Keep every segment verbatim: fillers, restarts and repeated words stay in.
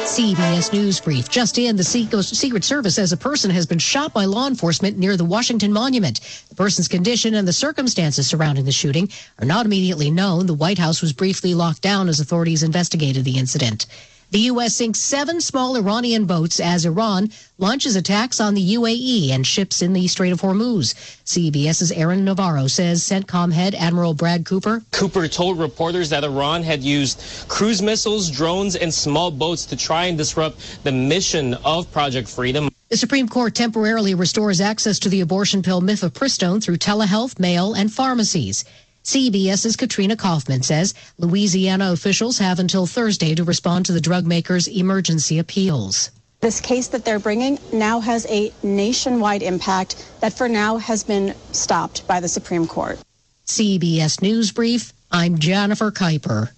C B S News Brief. Just in, the Secret Service says a person has been shot by law enforcement near the Washington Monument. The person's condition and the circumstances surrounding the shooting are not immediately known. The White House was briefly locked down as authorities investigated the incident. The U S sinks seven small Iranian boats as Iran launches attacks on the U A E and ships in the Strait of Hormuz. CBS's Aaron Navarro says CENTCOM head Admiral Brad Cooper. Cooper told reporters that Iran had used cruise missiles, drones, and small boats to try and disrupt the mission of Project Freedom. The Supreme Court temporarily restores access to the abortion pill mifepristone through telehealth, mail, and pharmacies. CBS's Katrina Kaufman says Louisiana officials have until Thursday to respond to the drug maker's emergency appeals. This case that they're bringing now has a nationwide impact that for now has been stopped by the Supreme Court. C B S News Brief, I'm Jennifer Kuiper.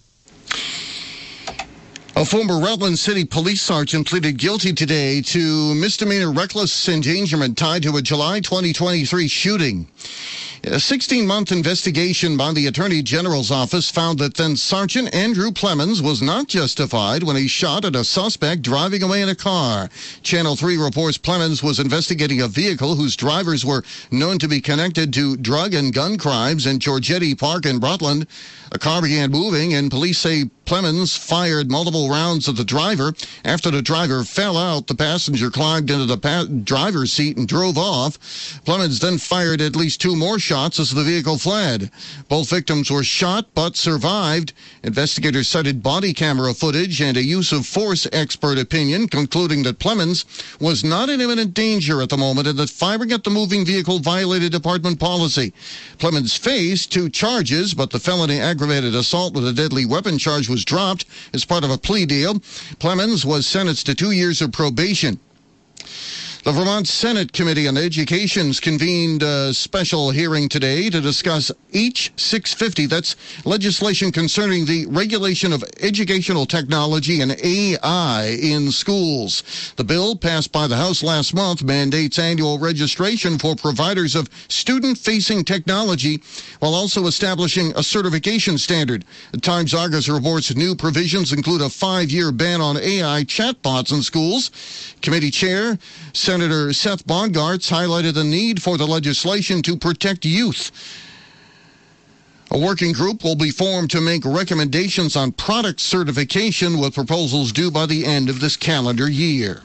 A former Rutland City police sergeant pleaded guilty today to misdemeanor reckless endangerment tied to a July twenty twenty-three shooting. A sixteen-month investigation by the Attorney General's office found that then Sergeant Andrew Plemons was not justified when he shot at a suspect driving away in a car. Channel three reports Plemons was investigating a vehicle whose drivers were known to be connected to drug and gun crimes in Georgetti Park in Rutland. The car began moving, and police say Plemons fired multiple rounds at the driver. After the driver fell out, the passenger climbed into the pa- driver's seat and drove off. Plemons then fired at least two more shots as the vehicle fled. Both victims were shot but survived. Investigators cited body camera footage and a use of force expert opinion, concluding that Plemons was not in imminent danger at the moment and that firing at the moving vehicle violated department policy. Plemons faced two charges, but the felony aggravated assault with a deadly weapon charge was dropped as part of a plea deal. Plemons was sentenced to two years of probation. The Vermont Senate Committee on Education's convened a special hearing today to discuss H six fifty. That's legislation concerning the regulation of educational technology and A I in schools. The bill, passed by the House last month, mandates annual registration for providers of student-facing technology while also establishing a certification standard. The Times-Argus reports new provisions include a five-year ban on A I chatbots in schools. Committee Chair Senator Seth Bongartz highlighted the need for the legislation to protect youth. A working group will be formed to make recommendations on product certification, with proposals due by the end of this calendar year.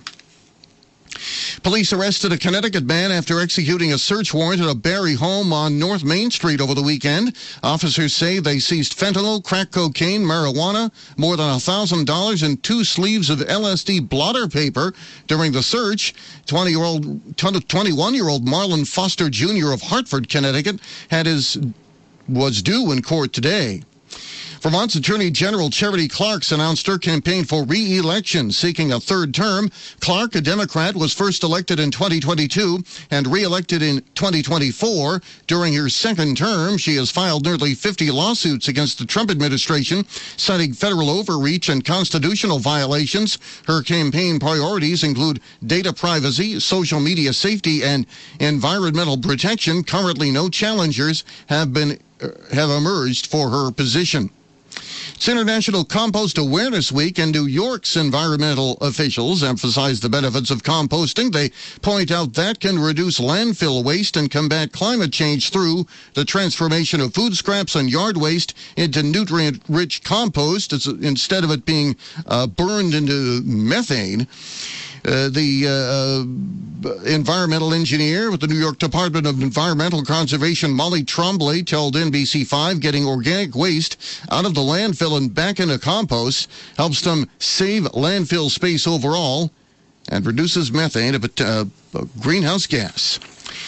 Police arrested a Connecticut man after executing a search warrant at a Barrie home on North Main Street over the weekend. Officers say they seized fentanyl, crack cocaine, marijuana, more than one thousand dollars, and two sleeves of L S D blotter paper. During the search, twenty-year-old, twenty-one-year-old Marlon Foster Junior of Hartford, Connecticut, had his was due in court today. Vermont's Attorney General Charity Clarks announced her campaign for re-election, seeking a third term. Clark, a Democrat, was first elected in twenty twenty-two and re-elected in twenty twenty-four. During her second term, she has filed nearly fifty lawsuits against the Trump administration, citing federal overreach and constitutional violations. Her campaign priorities include data privacy, social media safety, and environmental protection. Currently, no challengers have been uh, have emerged for her position. It's International Compost Awareness Week, and New York's environmental officials emphasize the benefits of composting. They point out that can reduce landfill waste and combat climate change through the transformation of food scraps and yard waste into nutrient-rich compost instead of it being uh, burned into methane. Uh, the uh, environmental engineer with the New York Department of Environmental Conservation, Molly Trombley, told N B C five getting organic waste out of the landfill and back into compost helps them save landfill space overall and reduces methane, a uh, greenhouse gas.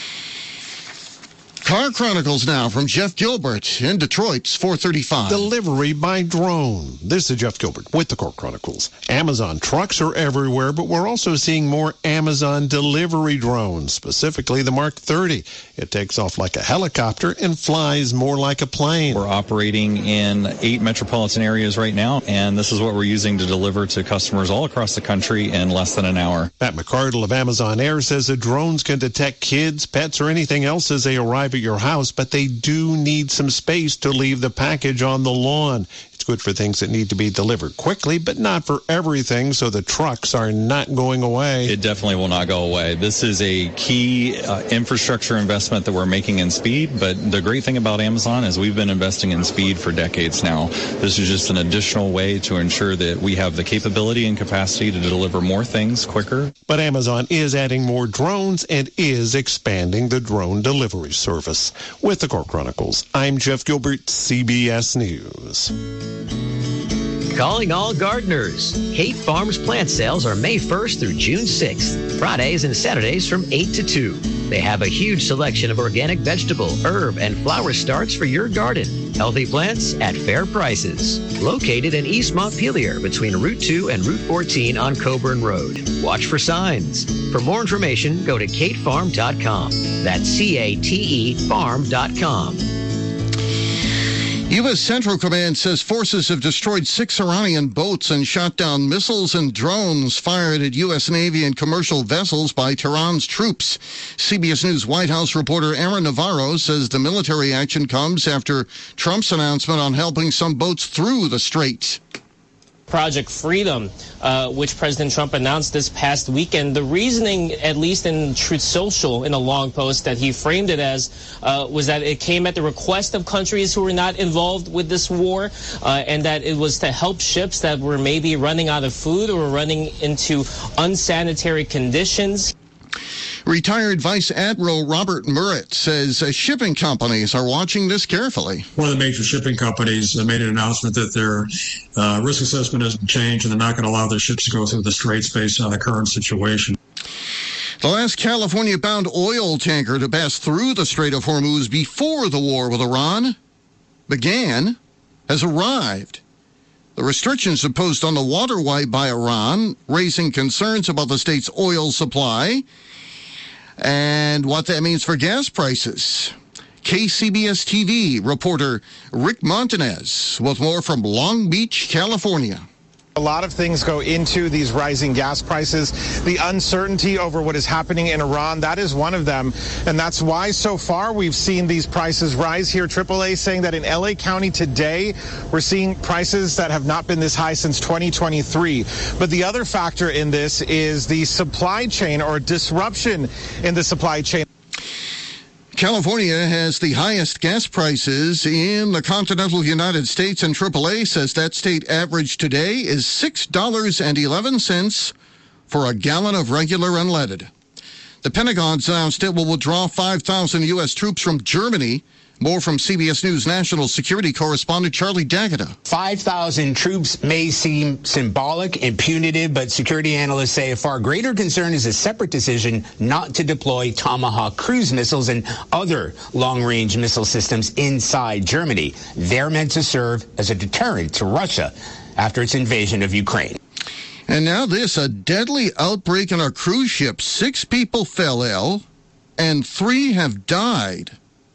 Car Chronicles now from Jeff Gilbert in Detroit's four thirty-five. Delivery by drone. This is Jeff Gilbert with the Car Chronicles. Amazon trucks are everywhere, but we're also seeing more Amazon delivery drones, specifically the Mark thirty. It takes off like a helicopter and flies more like a plane. We're operating in eight metropolitan areas right now, and this is what we're using to deliver to customers all across the country in less than an hour. Pat McCardle of Amazon Air says the drones can detect kids, pets, or anything else as they arrive at your house, but they do need some space to leave the package on the lawn. It's good for things that need to be delivered quickly, but not for everything, so the trucks are not going away. It definitely will not go away. This is a key uh, infrastructure investment that we're making in speed, but the great thing about Amazon is we've been investing in speed for decades now. This is just an additional way to ensure that we have the capability and capacity to deliver more things quicker. But Amazon is adding more drones and is expanding the drone delivery service. With the Core Chronicles, I'm Jeff Gilbert, C B S News. Calling all gardeners. Kate Farms plant sales are May first through June sixth, Fridays and Saturdays from eight to two. They have a huge selection of organic vegetable, herb, and flower starts for your garden. Healthy plants at fair prices. Located in East Montpelier between Route two and Route fourteen on Coburn Road. Watch for signs. For more information, go to kate farm dot com. That's C A T E farm dot com. U S Central Command says forces have destroyed six Iranian boats and shot down missiles and drones fired at U S Navy and commercial vessels by Tehran's troops. C B S News White House reporter Aaron Navarro says the military action comes after Trump's announcement on helping some boats through the strait. Project Freedom, uh, which President Trump announced this past weekend. The reasoning, at least in Truth Social, in a long post that he framed it as, uh, was that it came at the request of countries who were not involved with this war, uh, and that it was to help ships that were maybe running out of food or running into unsanitary conditions. Retired Vice Admiral Robert Murrett says uh, shipping companies are watching this carefully. One of the major shipping companies uh, made an announcement that their uh, risk assessment has been changed and they're not going to allow their ships to go through the straits based on the current situation. The last California-bound oil tanker to pass through the Strait of Hormuz before the war with Iran began has arrived. The restrictions imposed on the waterway by Iran, raising concerns about the state's oil supply and what that means for gas prices. K C B S T V reporter Rick Montanez with more from Long Beach, California. A lot of things go into these rising gas prices. The uncertainty over what is happening in Iran, that is one of them. And that's why so far we've seen these prices rise here. triple A saying that in L A County today, we're seeing prices that have not been this high since twenty twenty-three. But the other factor in this is the supply chain or disruption in the supply chain. California has the highest gas prices in the continental United States, and triple A says that state average today is six dollars and eleven cents for a gallon of regular unleaded. The Pentagon's announced it will withdraw five thousand U S troops from Germany. More from C B S News national security correspondent Charlie D'Agata. five thousand troops may seem symbolic and punitive, but security analysts say a far greater concern is a separate decision not to deploy Tomahawk cruise missiles and other long-range missile systems inside Germany. They're meant to serve as a deterrent to Russia after its invasion of Ukraine. And now this, a deadly outbreak on a cruise ship. Six people fell ill and three have died.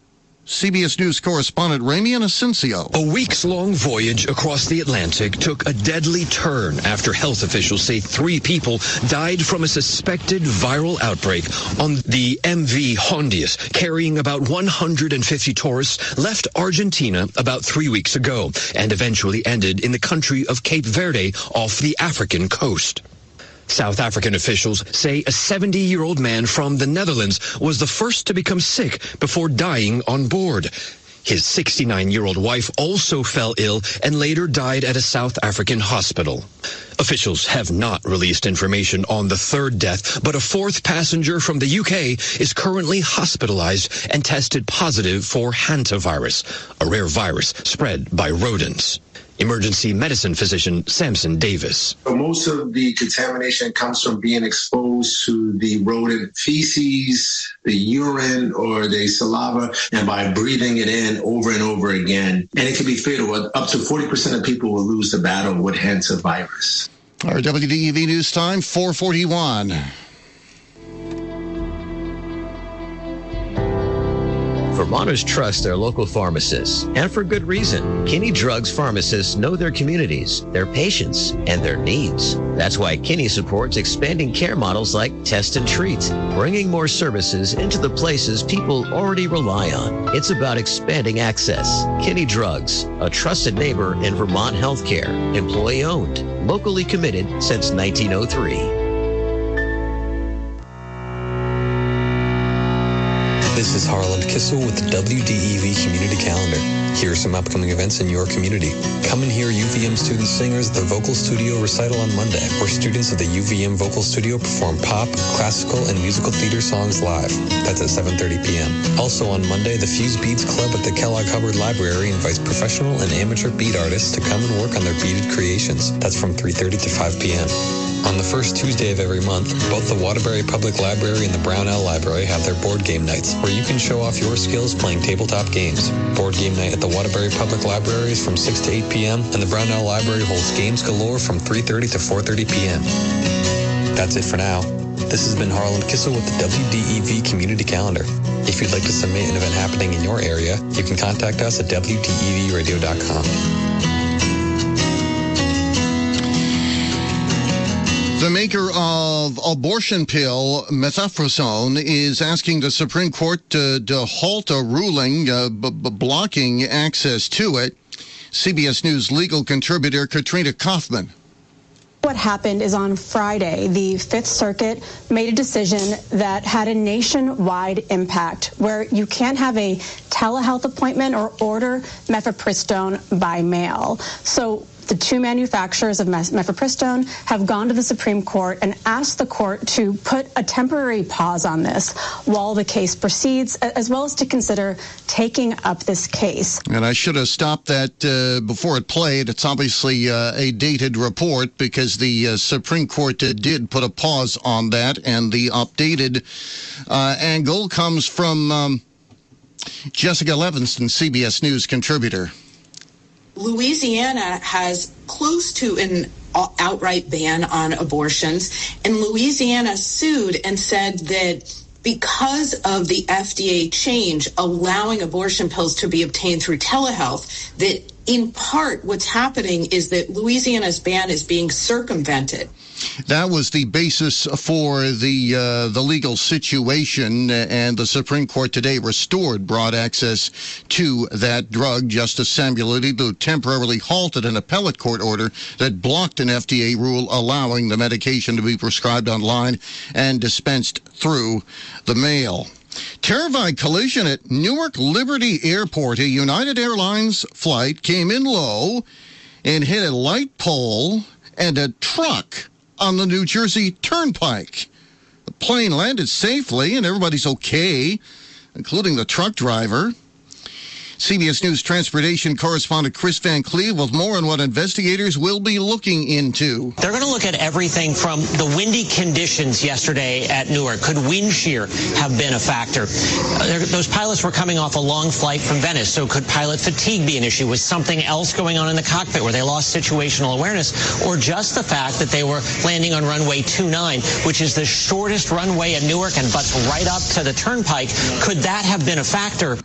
C B S News correspondent Ramian Asensio. A weeks-long voyage across the Atlantic took a deadly turn after health officials say three people died from a suspected viral outbreak on the M V Hondius, carrying about one hundred fifty tourists, left Argentina about three weeks ago and eventually ended in the country of Cape Verde off the African coast. South African officials say a seventy-year-old man from the Netherlands was the first to become sick before dying on board. His sixty-nine-year-old wife also fell ill and later died at a South African hospital. Officials have not released information on the third death, but a fourth passenger from the U K is currently hospitalized and tested positive for hantavirus, a rare virus spread by rodents. Emergency medicine physician Samson Davis. Most of the contamination comes from being exposed to the rodent feces, the urine, or the saliva, and by breathing it in over and over again. And it can be fatal. Up to forty percent of people will lose the battle with hantavirus. Our W D E V News time, four forty-one. Vermonters trust their local pharmacists, and for good reason. Kinney Drugs pharmacists know their communities, their patients, and their needs. That's why Kinney supports expanding care models like Test and Treat, bringing more services into the places people already rely on. It's about expanding access. Kinney Drugs, a trusted neighbor in Vermont healthcare, employee-owned, locally committed since nineteen oh three. This is Harlan Kissel with the W D E V Community Calendar. Here are some upcoming events in your community. Come and hear U V M student singers at the Vocal Studio Recital on Monday, where students of the U V M Vocal Studio perform pop, classical, and musical theater songs live. That's at seven thirty p.m. Also on Monday, the Fuse Beads Club at the Kellogg Hubbard Library invites professional and amateur bead artists to come and work on their beaded creations. That's from three thirty to five p.m. On the first Tuesday of every month, both the Waterbury Public Library and the Brownell Library have their board game nights, where you can show off your skills playing tabletop games. Board game night at the Waterbury Public Library is from six to eight p.m., and the Brownell Library holds games galore from three thirty to four thirty p.m. That's it for now. This has been Harlan Kissel with the W D E V Community Calendar. If you'd like to submit an event happening in your area, you can contact us at W D E V radio dot com. The maker of abortion pill methylprednisolone is asking the Supreme Court to, to halt a ruling uh, b- b- blocking access to it. C B S News legal contributor Katrina Kaufman. What happened is on Friday, the Fifth Circuit made a decision that had a nationwide impact, where you can't have a telehealth appointment or order mifepristone by mail. So the two manufacturers of mifepristone have gone to the Supreme Court and asked the court to put a temporary pause on this while the case proceeds, as well as to consider taking up this case. And I should have stopped that uh, before it played. It's obviously uh, a dated report because the uh, Supreme Court uh, did put a pause on that, and the updated uh, angle comes from um, Jessica Levinston, C B S News contributor. Louisiana has close to an outright ban on abortions, and Louisiana sued and said that because of the F D A change allowing abortion pills to be obtained through telehealth, that in part what's happening is that Louisiana's ban is being circumvented. That was the basis for the uh, the legal situation, and the Supreme Court today restored broad access to that drug. Justice Samuel Alito temporarily halted an appellate court order that blocked an F D A rule allowing the medication to be prescribed online and dispensed through the mail. Terrifying collision at Newark Liberty Airport. A United Airlines flight came in low and hit a light pole and a truck on the New Jersey Turnpike. The plane landed safely and everybody's okay, including the truck driver. C B S News transportation correspondent Chris Van Cleve with more on what investigators will be looking into. They're going to look at everything from the windy conditions yesterday at Newark. Could wind shear have been a factor? Uh, those pilots were coming off a long flight from Venice, so could pilot fatigue be an issue? Was something else going on in the cockpit where they lost situational awareness? Or just the fact that they were landing on runway two nine, which is the shortest runway at Newark and butts right up to the turnpike? Could that have been a factor?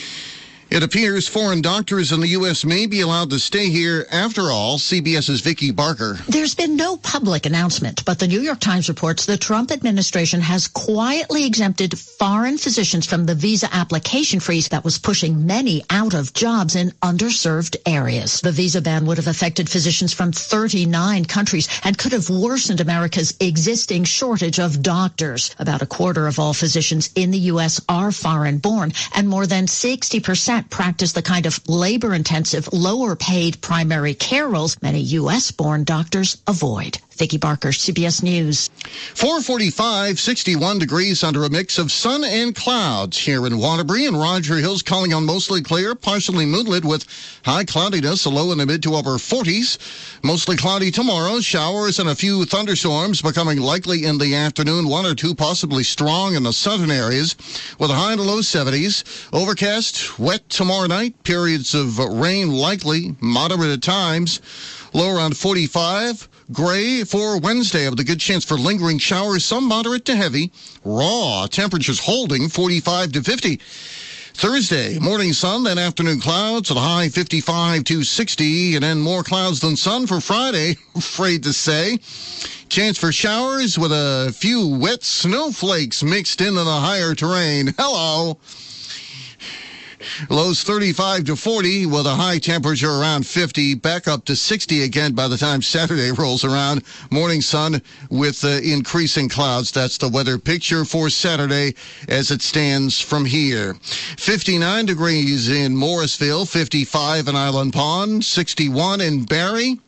It appears foreign doctors in the U S may be allowed to stay here after all. CBS's Vicki Barker. There's been no public announcement, but the New York Times reports the Trump administration has quietly exempted foreign physicians from the visa application freeze that was pushing many out of jobs in underserved areas. The visa ban would have affected physicians from thirty-nine countries and could have worsened America's existing shortage of doctors. About a quarter of all physicians in the U S are foreign-born, and more than sixty percent practice the kind of labor-intensive, lower-paid primary care roles many U S-born doctors avoid. Vicki Barker, C B S News. four forty-five, sixty-one degrees under a mix of sun and clouds here in Waterbury and Roger Hills, calling on mostly clear, partially moonlit with high cloudiness, a low in the mid to upper forties. Mostly cloudy tomorrow, showers and a few thunderstorms becoming likely in the afternoon, one or two possibly strong in the southern areas, with a high in the low seventies. Overcast, wet tomorrow night, periods of rain likely, moderate at times, low around forty-five. Gray for Wednesday with a good chance for lingering showers, some moderate to heavy. Raw temperatures holding forty-five to fifty. Thursday, morning sun, then afternoon clouds, at a high fifty-five to sixty, and then more clouds than sun for Friday, afraid to say. Chance for showers with a few wet snowflakes mixed into the higher terrain. Hello. Lows thirty-five to forty with a high temperature around fifty, back up to sixty again by the time Saturday rolls around. Morning sun with uh, increasing clouds. That's the weather picture for Saturday as it stands from here. fifty-nine degrees in Morrisville, fifty-five in Island Pond, sixty-one in Barrie,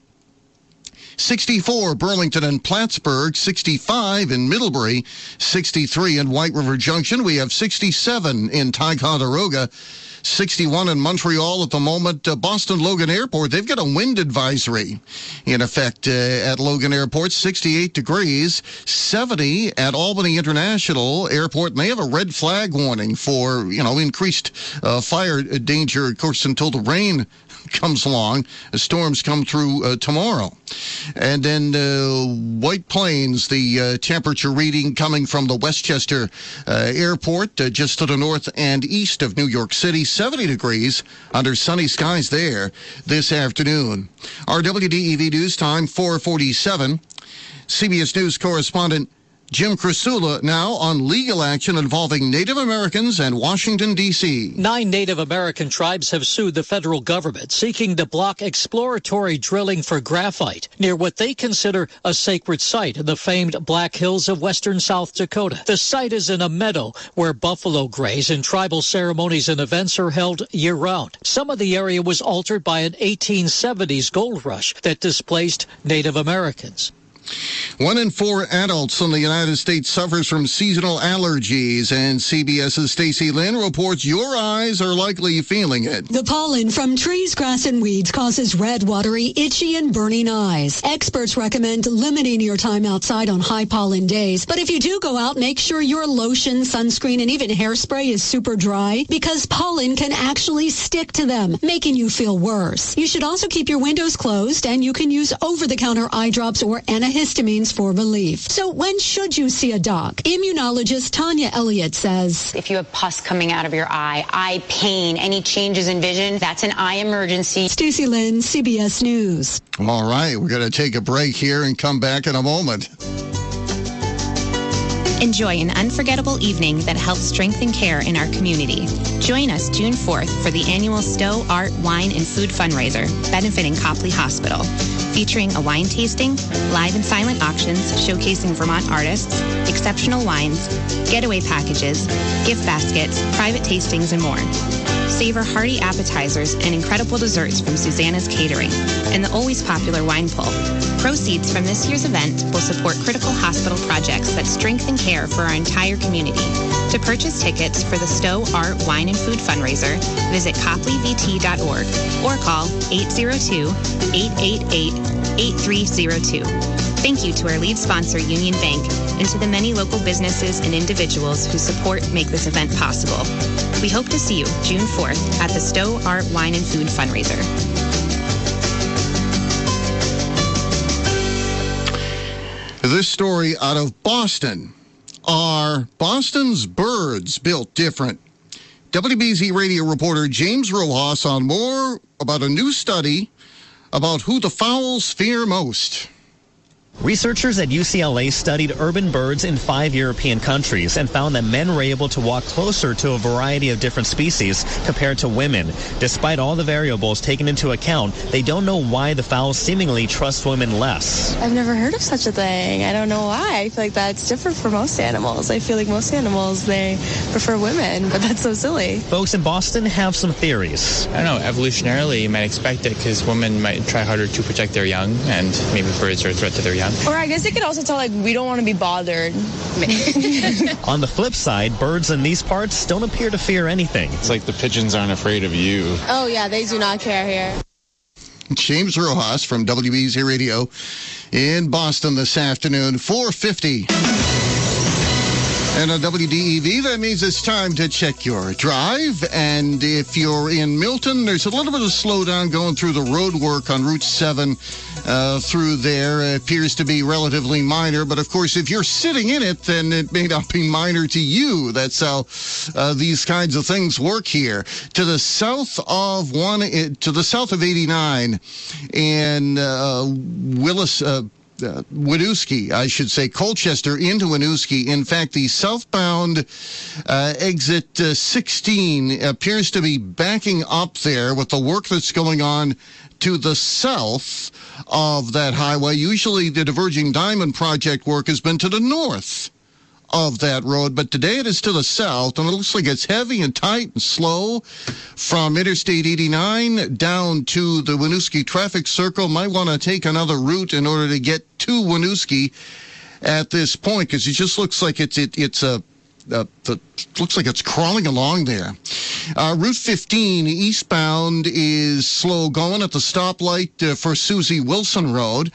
sixty-four Burlington and Plattsburgh, sixty-five in Middlebury, sixty-three in White River Junction. We have sixty-seven in Ticonderoga, sixty-one in Montreal at the moment. Uh, Boston Logan Airport, they've got a wind advisory in effect uh, at Logan Airport, sixty-eight degrees, seventy at Albany International Airport, and they have a red flag warning for, you know, increased uh, fire danger, of course, until the rain comes along. The storms come through uh, tomorrow. And then uh, White Plains, the uh, temperature reading coming from the Westchester uh, Airport, uh, just to the north and east of New York City, seventy degrees under sunny skies there this afternoon. Our W D E V News time, four forty-seven. C B S News correspondent Jim Krasula now on legal action involving Native Americans and Washington, D C Nine Native American tribes have sued the federal government, seeking to block exploratory drilling for graphite near what they consider a sacred site in the famed Black Hills of western South Dakota. The site is in a meadow where buffalo graze and tribal ceremonies and events are held year-round. Some of the area was altered by an eighteen seventies gold rush that displaced Native Americans. One in four adults in the United States suffers from seasonal allergies, and CBS's Stacey Lynn reports your eyes are likely feeling it. The pollen from trees, grass, and weeds causes red, watery, itchy, and burning eyes. Experts recommend limiting your time outside on high pollen days, but if you do go out, make sure your lotion, sunscreen, and even hairspray is super dry, because pollen can actually stick to them, making you feel worse. You should also keep your windows closed, and you can use over-the-counter eye drops or antihistamines for relief. So when should you see a doc? Immunologist Tanya Elliott says, if you have pus coming out of your eye, eye pain, any changes in vision, that's an eye emergency. Stacey Lynn, C B S News. All right, we're going to take a break here and come back in a moment. Enjoy an unforgettable evening that helps strengthen care in our community. Join us June fourth for the annual Stowe Art, Wine, and Food fundraiser benefiting Copley Hospital, featuring a wine tasting, live and silent auctions showcasing Vermont artists, exceptional wines, getaway packages, gift baskets, private tastings, and more. Savor hearty appetizers and incredible desserts from Susanna's Catering and the always popular wine pull. Proceeds from this year's event will support critical hospital projects that strengthen care for our entire community. To purchase tickets for the Stowe Art, Wine, and Food fundraiser, visit copley v t dot org or call eight zero two, eight eight eight, eight three zero two. Thank you to our lead sponsor, Union Bank, and to the many local businesses and individuals who support make this event possible. We hope to see you June fourth at the Stowe Art, Wine, and Food fundraiser. This story out of Boston. Are Boston's birds built different? W B Z radio reporter James Rojas on more about a new study about who the fowls fear most. Researchers at U C L A studied urban birds in five European countries and found that men were able to walk closer to a variety of different species compared to women. Despite all the variables taken into account, they don't know why the fowls seemingly trust women less. I've never heard of such a thing. I don't know why. I feel like that's different for most animals. I feel like most animals, they prefer women, but that's so silly. Folks in Boston have some theories. I don't know, evolutionarily, you might expect it because women might try harder to protect their young, and maybe birds are a threat to their young. Or I guess they could also tell, like, we don't want to be bothered. On the flip side, birds in these parts don't appear to fear anything. It's like the pigeons aren't afraid of you. Oh, yeah, they do not care here. James Rojas from W B Z Radio in Boston this afternoon, four fifty. And on W D E V, that means it's time to check your drive. And if you're in Milton, there's a little bit of slowdown going through the road work on Route seven uh, through there. It appears to be relatively minor. But, of course, if you're sitting in it, then it may not be minor to you. That's how uh, these kinds of things work here. To the south of one, to the south of eighty-nine in uh, Willis, uh, Uh, Winooski, I should say, Colchester into Winooski. In fact, the southbound uh, exit uh, sixteen appears to be backing up there with the work that's going on to the south of that highway. Usually the Diverging Diamond Project work has been to the north of that road, but today it is to the south, and it looks like it's heavy and tight and slow from Interstate eighty-nine down to the Winooski traffic circle. Might want to take another route in order to get to Winooski at this point, because it just looks like it's it, it's a uh, the looks like it's crawling along there. Uh, Route fifteen eastbound is slow going at the stoplight uh, for Susie Wilson Road.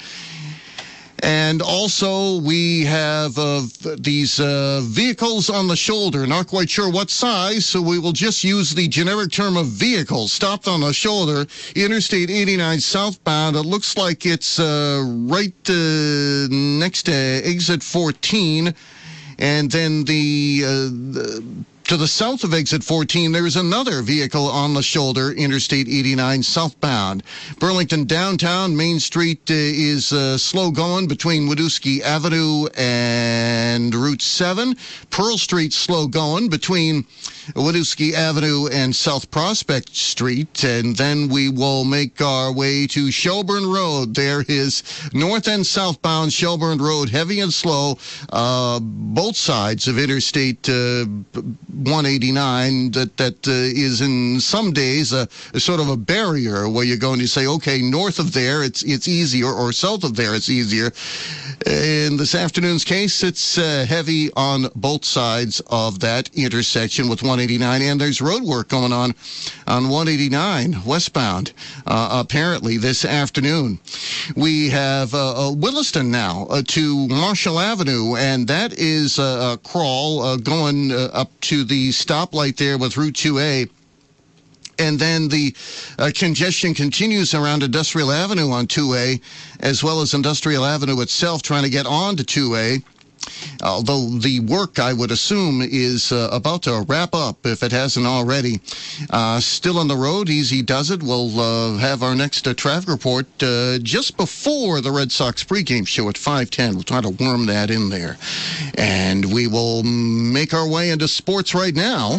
And also, we have uh, these uh, vehicles on the shoulder. Not quite sure what size, so we will just use the generic term of vehicle. Stopped on the shoulder, Interstate eighty-nine southbound. It looks like it's uh, right uh, next to exit fourteen. And then the... Uh, the To the south of exit fourteen, there is another vehicle on the shoulder, Interstate eighty-nine southbound. Burlington downtown, Main Street uh, is uh, slow going between Winooski Avenue and Route seven. Pearl Street slow going between Winooski Avenue and South Prospect Street. And then we will make our way to Shelburne Road. There is north and southbound Shelburne Road, heavy and slow, uh, both sides of Interstate uh, one eighty-nine. That that uh, is in some days a, a sort of a barrier where you're going to say, okay, north of there it's it's easier, or south of there it's easier. In this afternoon's case, it's uh, heavy on both sides of that intersection with one eighty-nine, and there's road work going on on one eighty-nine westbound uh, apparently this afternoon. We have uh, uh, Williston now uh, to Marshall Avenue, and that is uh, a crawl uh, going uh, up to the stoplight there with Route two A. And then the uh, congestion continues around Industrial Avenue on two A, as well as Industrial Avenue itself, trying to get on to two A. Although the work, I would assume, is uh, about to wrap up, if it hasn't already. Uh, still on the road, Easy Does It. We'll uh, have our next uh, traffic report uh, just before the Red Sox pregame show at five ten. We'll try to worm that in there. And we will make our way into sports right now.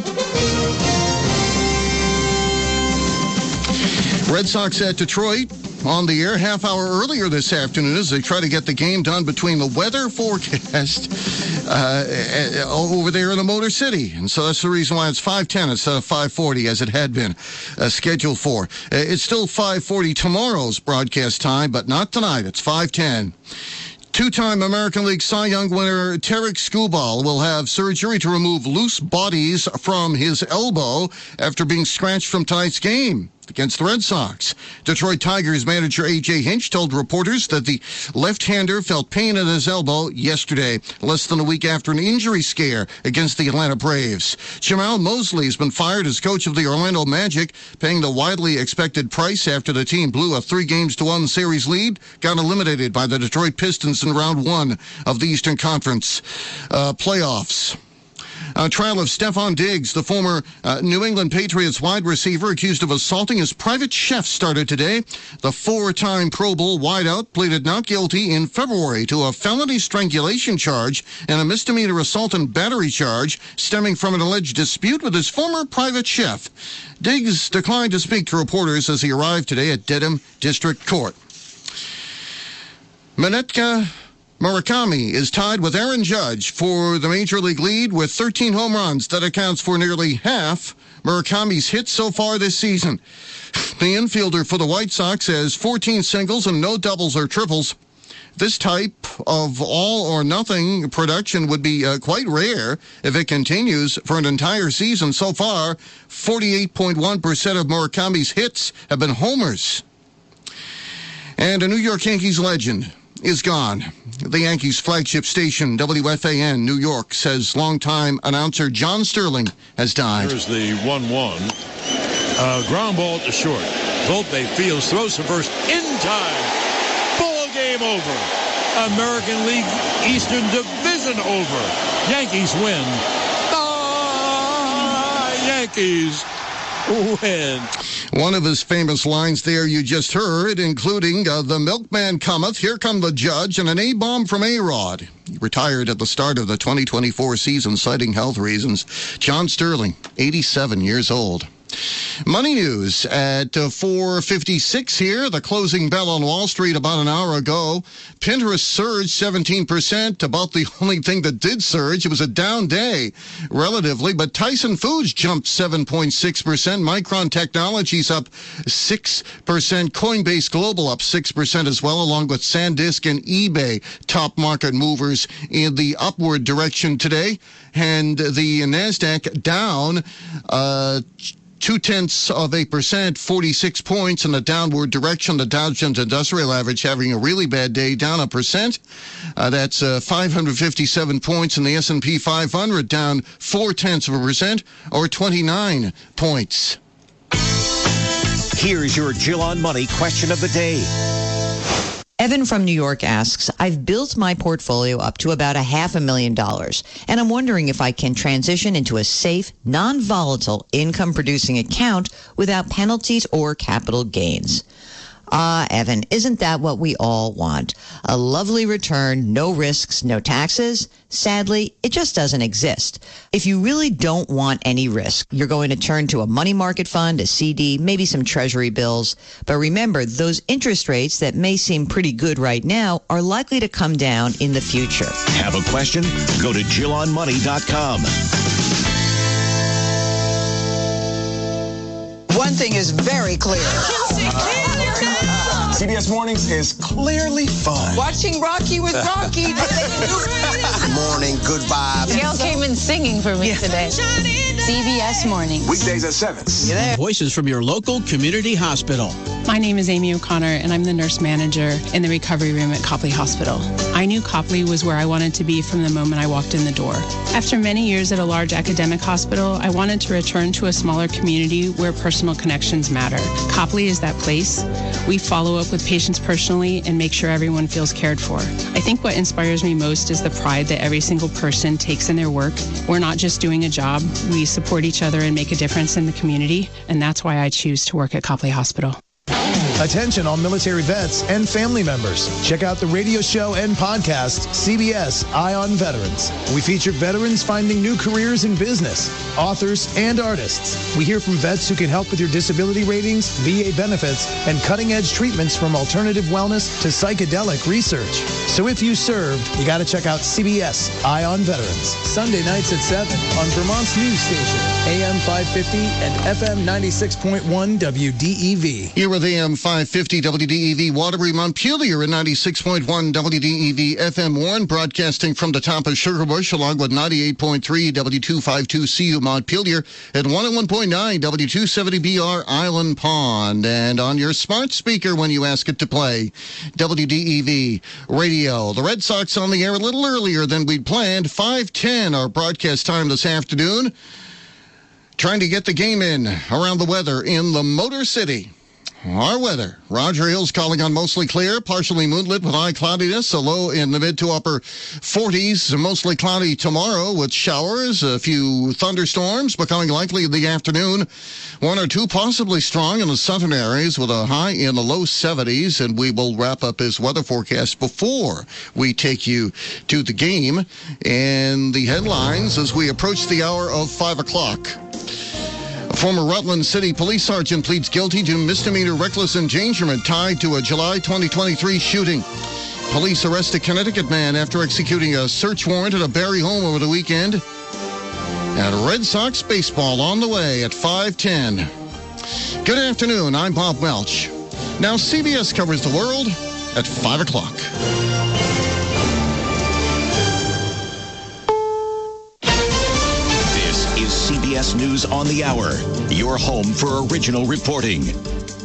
Red Sox at Detroit on the air half hour earlier this afternoon as they try to get the game done between the weather forecast uh, over there in the Motor City. And so that's the reason why it's five ten instead of five forty as it had been uh, scheduled for. Uh, it's still five forty tomorrow's broadcast time, but not tonight. It's five ten. Two-time American League Cy Young winner Tarek Skubal will have surgery to remove loose bodies from his elbow after being scratched from tonight's game against the Red Sox. Detroit Tigers manager A J Hinch told reporters that the left-hander felt pain at his elbow yesterday, less than a week after an injury scare against the Atlanta Braves. Jamal Mosley has been fired as coach of the Orlando Magic, paying the widely expected price after the team blew a three games to one series lead, got eliminated by the Detroit Pistons in round one of the Eastern Conference uh, playoffs. A trial of Stephon Diggs, the former uh, New England Patriots wide receiver accused of assaulting his private chef, started today. The four-time Pro Bowl wideout pleaded not guilty in February to a felony strangulation charge and a misdemeanor assault and battery charge stemming from an alleged dispute with his former private chef. Diggs declined to speak to reporters as he arrived today at Dedham District Court. Manetka Murakami is tied with Aaron Judge for the Major League lead with thirteen home runs. That accounts for nearly half Murakami's hits so far this season. The infielder for the White Sox has fourteen singles and no doubles or triples. This type of all-or-nothing production would be uh, quite rare if it continues for an entire season. So far, forty-eight point one percent of Murakami's hits have been homers. And a New York Yankees legend, is gone. The Yankees' flagship station, W F A N New York, says longtime announcer John Sterling has died. Here's the one one. Uh, ground ball to short. Volpe fields, throws to first in time. Ball game over. American League Eastern Division over. Yankees win. Ah, Yankees win. One of his famous lines there you just heard, including uh, the milkman cometh, here come the judge, and an A-bomb from A-Rod. He retired at the start of the twenty twenty-four season, citing health reasons. John Sterling, eighty-seven years old. Money news at uh, four fifty-six here. The closing bell on Wall Street about an hour ago. Pinterest surged seventeen percent, about the only thing that did surge. It was a down day, relatively, but Tyson Foods jumped seven point six percent. Micron Technologies up six percent. Coinbase Global up six percent as well, along with SanDisk and eBay, top market movers in the upward direction today. And the NASDAQ down uh Two-tenths of a percent, forty-six points in the downward direction. The Dow Jones Industrial Average having a really bad day, down a percent. Uh, that's uh, five hundred fifty-seven points. And the S and P five hundred down four-tenths of a percent, or twenty-nine points. Here's your Jill on Money question of the day. Evan from New York asks, I've built my portfolio up to about a half a million dollars, and I'm wondering if I can transition into a safe, non-volatile income-producing account without penalties or capital gains. Ah, Evan, isn't that what we all want? A lovely return, no risks, no taxes? Sadly, it just doesn't exist. If you really don't want any risk, you're going to turn to a money market fund, a C D, maybe some treasury bills. But remember, those interest rates that may seem pretty good right now are likely to come down in the future. Have a question? Go to Jill on Money dot com. One thing is very clear. C B S Mornings is clearly fun. Watching Rocky with Rocky. Good morning, good vibes. Gail came in singing for me today. C B S Mornings. Weekdays at seven. Voices from your local community hospital. My name is Amy O'Connor, and I'm the nurse manager in the recovery room at Copley Hospital. I knew Copley was where I wanted to be from the moment I walked in the door. After many years at a large academic hospital, I wanted to return to a smaller community where personal connections matter. Copley is that place. We follow up with patients personally and make sure everyone feels cared for. I think what inspires me most is the pride that every single person takes in their work. We're not just doing a job. We support each other and make a difference in the community, and that's why I choose to work at Copley Hospital. Attention all military vets and family members. Check out the radio show and podcast, C B S Eye on Veterans. We feature veterans finding new careers in business, authors, and artists. We hear from vets who can help with your disability ratings, V A benefits, and cutting-edge treatments from alternative wellness to psychedelic research. So if you served, you got to check out C B S Eye on Veterans. Sunday nights at seven on Vermont's news station, A M five fifty and F M ninety-six point one W D E V. Here with A M five fifty W D E V Waterbury, Montpelier at ninety-six point one W D E V F M Warren, broadcasting from the top of Sugarbush, along with ninety-eight point three W two fifty-two C U Montpelier at one oh one point nine W two seventy B R Island Pond, and on your smart speaker when you ask it to play, W D E V Radio. The Red Sox on the air a little earlier than we'd planned, five ten our broadcast time this afternoon. Trying to get the game in around the weather in the Motor City. Our weather. Roger Hills calling on mostly clear, partially moonlit with high cloudiness, a low in the mid to upper forties, mostly cloudy tomorrow with showers, a few thunderstorms becoming likely in the afternoon. One or two possibly strong in the southern areas with a high in the low seventies, and we will wrap up his weather forecast before we take you to the game and the headlines as we approach the hour of five o'clock. A former Rutland City Police Sergeant pleads guilty to misdemeanor reckless endangerment tied to a July twenty twenty-three shooting. Police arrest a Connecticut man after executing a search warrant at a Barry home over the weekend. And Red Sox baseball on the way at five ten. Good afternoon, I'm Bob Welch. Now C B S covers the world at five o'clock. C B S News on the Hour, your home for original reporting.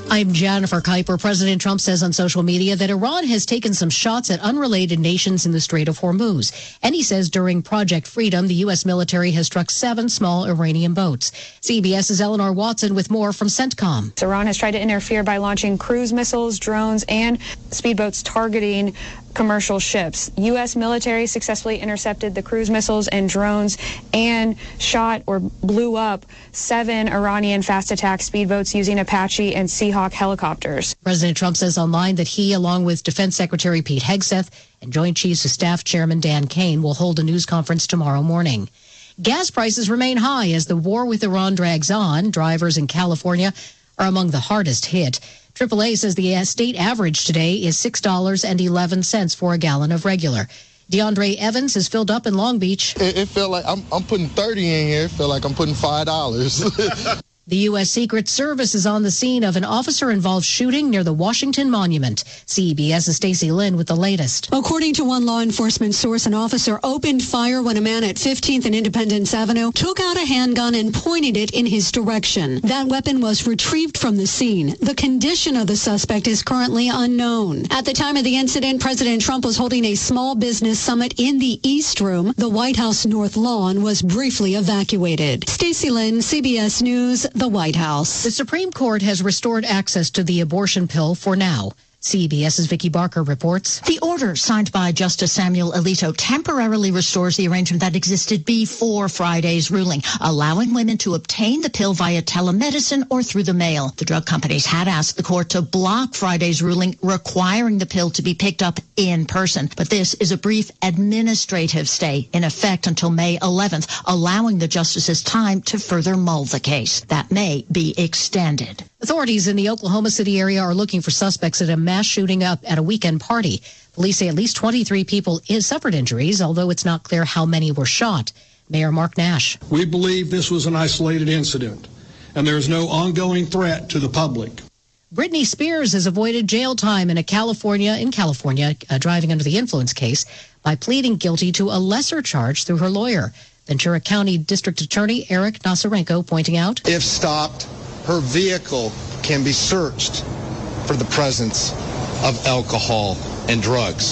I'm Jennifer Kuiper. President Trump says on social media that Iran has taken some shots at unrelated nations in the Strait of Hormuz. And he says during Project Freedom, the U S military has struck seven small Iranian boats. CBS's Eleanor Watson with more from CENTCOM. Iran has tried to interfere by launching cruise missiles, drones, and speedboats targeting commercial ships. U S military successfully intercepted the cruise missiles and drones and shot or blew up seven Iranian fast attack speedboats using Apache and Seahawk helicopters. President Trump says online that he, along with Defense Secretary Pete Hegseth and Joint Chiefs of Staff Chairman Dan Kane, will hold a news conference tomorrow morning. Gas prices remain high as the war with Iran drags on. Drivers in California are among the hardest hit. triple A says the state average today is six dollars and eleven cents for a gallon of regular. DeAndre Evans has filled up in Long Beach. It, it felt like I'm, I'm putting thirty in here. It felt like I'm putting five dollars. The U S. Secret Service is on the scene of an officer-involved shooting near the Washington Monument. CBS's Stacey Lynn with the latest. According to one law enforcement source, an officer opened fire when a man at fifteenth and Independence Avenue took out a handgun and pointed it in his direction. That weapon was retrieved from the scene. The condition of the suspect is currently unknown. At the time of the incident, President Trump was holding a small business summit in the East Room. The White House North Lawn was briefly evacuated. Stacey Lynn, C B S News, the White House. The Supreme Court has restored access to the abortion pill for now. CBS's Vicki Barker reports. The order signed by Justice Samuel Alito temporarily restores the arrangement that existed before Friday's ruling, allowing women to obtain the pill via telemedicine or through the mail. The drug companies had asked the court to block Friday's ruling requiring the pill to be picked up in person. But this is a brief administrative stay in effect until May eleventh, allowing the justices time to further mull the case. That may be extended. Authorities in the Oklahoma City area are looking for suspects at a mass shooting up at a weekend party. Police say at least twenty-three people suffered injuries, although it's not clear how many were shot. Mayor Mark Nash. We believe this was an isolated incident, and there is no ongoing threat to the public. Britney Spears has avoided jail time in a California in California uh, driving under the influence case by pleading guilty to a lesser charge through her lawyer. Ventura County District Attorney Eric Nasarenko pointing out, if stopped, her vehicle can be searched for the presence of alcohol and drugs.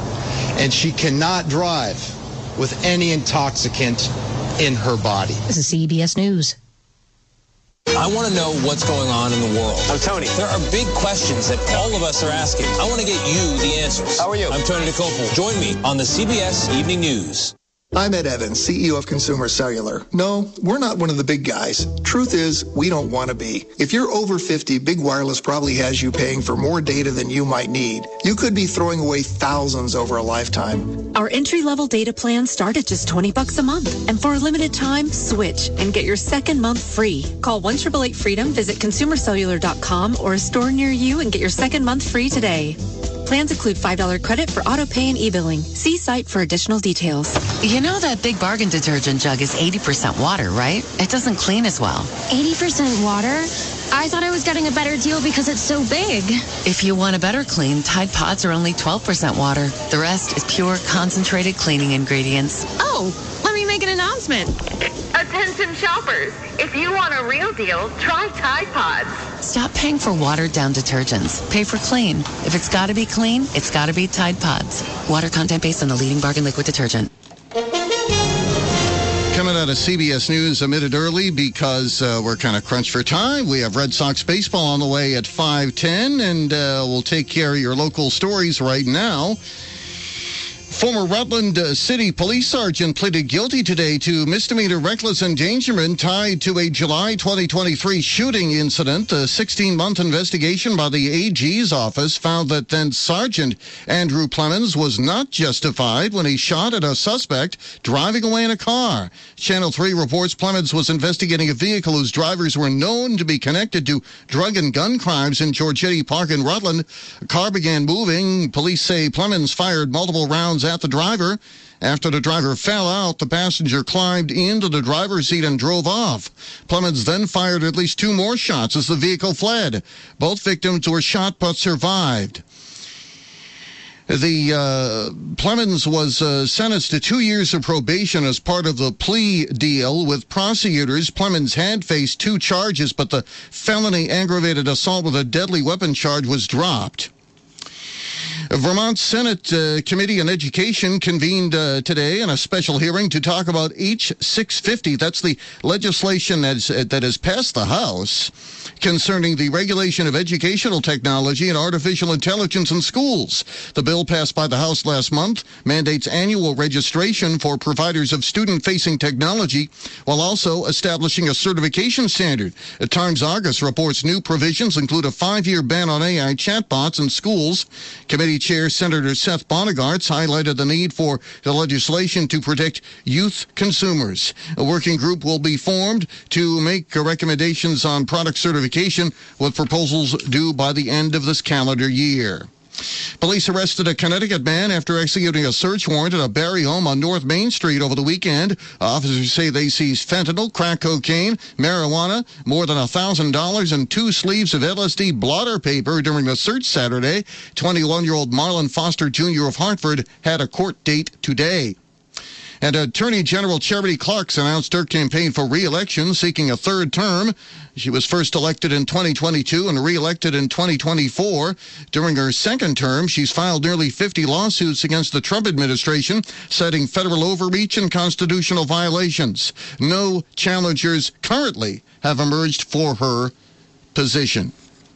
And she cannot drive with any intoxicant in her body. This is C B S News. I want to know what's going on in the world. I'm Tony. There are big questions that all of us are asking. I want to get you the answers. How are you? I'm Tony DeCopel. Join me on the C B S Evening News. I'm Ed Evans, C E O of Consumer Cellular. No, we're not one of the big guys. Truth is, we don't want to be. If you're over fifty, Big Wireless probably has you paying for more data than you might need. You could be throwing away thousands over a lifetime. Our entry-level data plans start at just twenty bucks a month. And for a limited time, switch and get your second month free. Call one eight eight eight freedom, visit consumer cellular dot com or a store near you and get your second month free today. Plans include five dollars credit for auto pay and e-billing. See site for additional details. You know that Big Bargain detergent jug is eighty percent water, right? It doesn't clean as well. eighty percent water? I thought I was getting a better deal because it's so big. If you want a better clean, Tide Pods are only twelve percent water. The rest is pure concentrated cleaning ingredients. Oh, let me make an announcement. Attention shoppers, if you want a real deal, try Tide Pods. Stop paying for watered-down detergents. Pay for clean. If it's got to be clean, it's got to be Tide Pods. Water content based on the leading bargain liquid detergent. Coming out of C B S News a minute early because uh, we're kind of crunched for time. We have Red Sox baseball on the way at five ten, and uh, we'll take care of your local stories right now. Former Rutland uh, City Police Sergeant pleaded guilty today to misdemeanor reckless endangerment tied to a July twenty twenty-three shooting incident. A sixteen-month investigation by the A G's office found that then Sergeant Andrew Plemons was not justified when he shot at a suspect driving away in a car. Channel three reports Plemons was investigating a vehicle whose drivers were known to be connected to drug and gun crimes in Georgetti Park in Rutland. A car began moving. Police say Plemons fired multiple rounds at the driver. After the driver fell out, the passenger climbed into the driver's seat and drove off. Plemons then fired at least two more shots as the vehicle fled. Both victims were shot but survived. The uh, Plemons was uh, sentenced to two years of probation as part of the plea deal with prosecutors. Plemons had faced two charges, but the felony aggravated assault with a deadly weapon charge was dropped. Vermont Senate uh, Committee on Education convened uh, today in a special hearing to talk about H six fifty. That's the legislation that's, uh, that has passed the House concerning the regulation of educational technology and artificial intelligence in schools. The bill passed by the House last month mandates annual registration for providers of student-facing technology while also establishing a certification standard. At Times Argus reports new provisions include a five-year ban on A I chatbots in schools. Committee Chair Senator Seth Bonagartz highlighted the need for the legislation to protect youth consumers. A working group will be formed to make recommendations on product certification with proposals due by the end of this calendar year. Police arrested a Connecticut man after executing a search warrant at a Barrie home on North Main Street over the weekend. Officers say they seized fentanyl, crack cocaine, marijuana, more than one thousand dollars, and two sleeves of L S D blotter paper during the search Saturday. twenty-one-year-old Marlon Foster Junior of Hartford had a court date today. And Attorney General Charity Clarks announced her campaign for re-election, seeking a third term. She was first elected in twenty twenty-two and re-elected in twenty twenty-four. During her second term, she's filed nearly fifty lawsuits against the Trump administration, citing federal overreach and constitutional violations. No challengers currently have emerged for her position.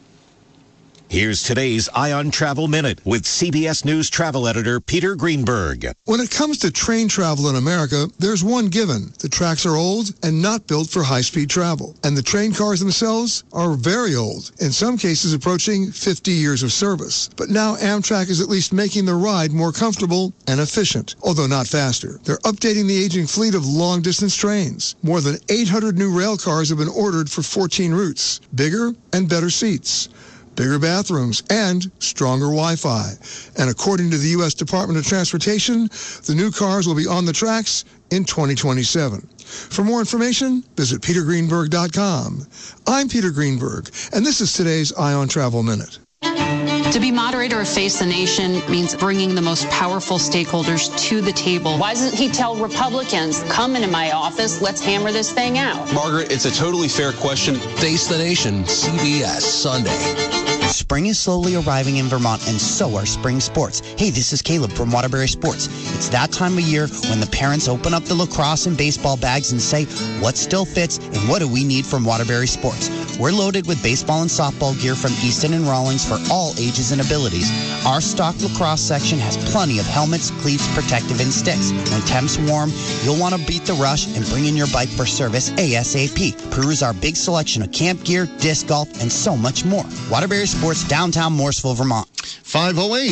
Here's today's Eye on Travel Minute with C B S News travel editor Peter Greenberg. When it comes to train travel in America, there's one given. The tracks are old and not built for high-speed travel. And the train cars themselves are very old, in some cases approaching fifty years of service. But now Amtrak is at least making the ride more comfortable and efficient, although not faster. They're updating the aging fleet of long-distance trains. More than eight hundred new rail cars have been ordered for fourteen routes. Bigger and better seats, bigger bathrooms, and stronger Wi-Fi. And according to the U S Department of Transportation, the new cars will be on the tracks in twenty twenty-seven. For more information, visit peter greenberg dot com. I'm Peter Greenberg, and this is today's Eye on Travel Minute. To be moderator of Face the Nation means bringing the most powerful stakeholders to the table. Why doesn't he tell Republicans, come into my office, let's hammer this thing out? Margaret, it's a totally fair question. Face the Nation, C B S, Sunday. Spring is slowly arriving in Vermont, and so are spring sports. Hey, this is Caleb from Waterbury Sports. It's that time of year when the parents open up the lacrosse and baseball bags and say, what still fits and what do we need from Waterbury Sports? We're loaded with baseball and softball gear from Easton and Rawlings for all ages and abilities. Our stock lacrosse section has plenty of helmets, cleats, protective, and sticks. When temps warm, you'll want to beat the rush and bring in your bike for service ASAP. Peruse our big selection of camp gear, disc golf, and so much more. Waterbury Sports, downtown Morrisville, Vermont. five oh eight.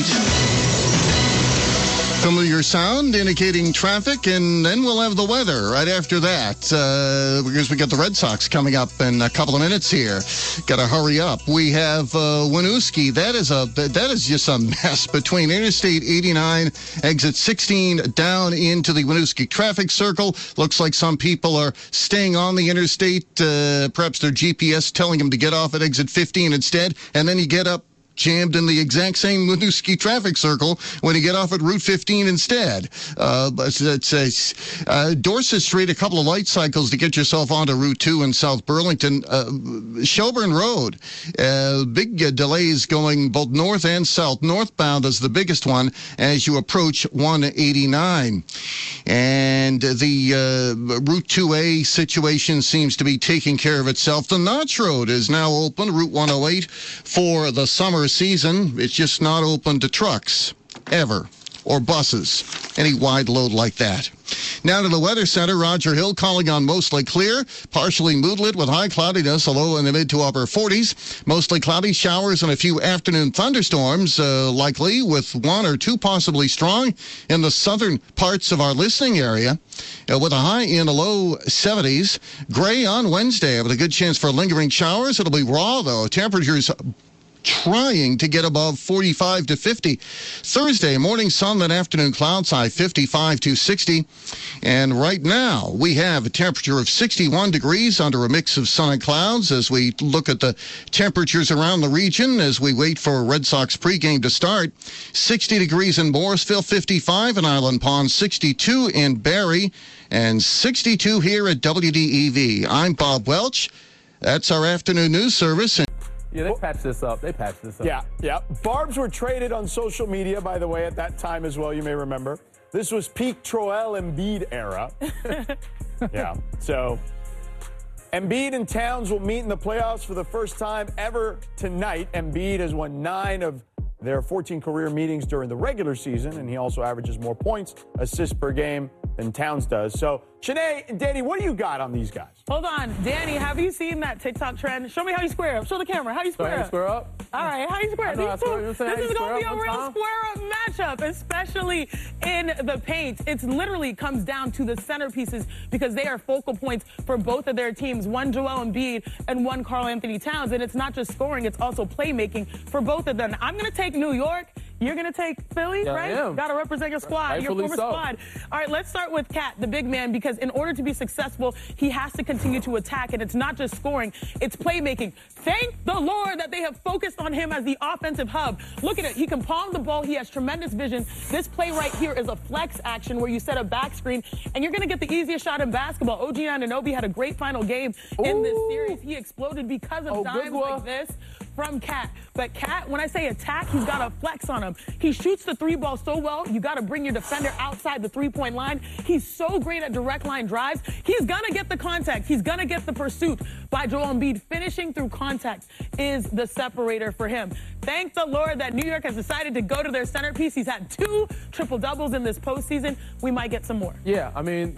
Familiar sound indicating traffic, and then we'll have the weather right after that uh, because we got the Red Sox coming up in a couple of minutes here. Got to hurry up. We have uh, Winooski. That is a that is just a mess between Interstate eighty-nine, exit sixteen, down into the Winooski traffic circle. Looks like some people are staying on the interstate. Uh, perhaps their G P S telling them to get off at exit fifteen instead, and then you get up jammed in the exact same Winooski traffic circle when you get off at Route fifteen instead. Uh, but it's a, uh, Dorset Street, a couple of light cycles to get yourself onto Route two in South Burlington. Uh, Shelburne Road, uh, big uh, delays going both north and south. Northbound is the biggest one as you approach one eighty-nine. And the uh, Route two A situation seems to be taking care of itself. The Notch Road is now open, Route one oh eight, for the summer season. It's just not open to trucks, ever, or buses, any wide load like that. Now to the Weather Center. Roger Hill calling on mostly clear, partially moonlit with high cloudiness, a low in the mid to upper forties. Mostly cloudy, showers and a few afternoon thunderstorms uh, likely, with one or two possibly strong in the southern parts of our listening area, uh, with a high in the low seventies. Gray on Wednesday with a good chance for lingering showers. It'll be raw, though. Temperatures trying to get above forty-five to fifty. Thursday, morning sun, then afternoon clouds, high fifty-five to sixty. And right now, we have a temperature of sixty-one degrees under a mix of sun and clouds as we look at the temperatures around the region as we wait for Red Sox pregame to start. sixty degrees in Morrisville, fifty-five in Island Pond, sixty-two in Barrie, and sixty-two here at W D E V. I'm Bob Welch. That's our afternoon news service. Yeah, they patched this up. They patched this up. Yeah, yeah. Barbs were traded on social media, by the way, at that time as well, you may remember. This was peak Joel Embiid era. Yeah, so Embiid and Towns will meet in the playoffs for the first time ever tonight. Embiid has won nine of their fourteen career meetings during the regular season, and he also averages more points, assists per game than Towns does. So, Shanae and Danny, what do you got on these guys? Hold on. Danny, have you seen that TikTok trend? Show me how you square up. Show the camera. How you square so how up? You square up? All right. How you square up? These two, this is going to be a real square up matchup, especially in the paint. It literally comes down to the centerpieces because they are focal points for both of their teams. One Joel Embiid and one Karl Anthony Towns. And it's not just scoring, it's also playmaking for both of them. I'm going to take New York. You're going to take Philly, yeah, right? Got to represent your squad, Rightfully your former so. squad. All right, let's start with Cat, the big man, because in order to be successful, he has to continue to attack, and it's not just scoring, it's playmaking. Thank the Lord that they have focused on him as the offensive hub. Look at it. He can palm the ball. He has tremendous vision. This play right here is a flex action where you set a back screen, and you're going to get the easiest shot in basketball. O G Anunoby had a great final game Ooh. in this series. He exploded because of oh, dimes like this from Cat. But Cat, when I say attack, he's got a flex on him. He shoots the three ball so well, you got to bring your defender outside the three-point line. He's so great at direct line drives. He's going to get the contact. He's going to get the pursuit by Joel Embiid. Finishing through contact is the separator for him. Thank the Lord that New York has decided to go to their centerpiece. He's had two triple-doubles in this postseason. We might get some more. Yeah, I mean,